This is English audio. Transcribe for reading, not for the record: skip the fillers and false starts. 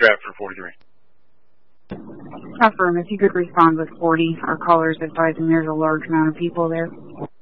Stratford 43. Affirm, if you could respond with 40, our callers advising there's a large amount of people there.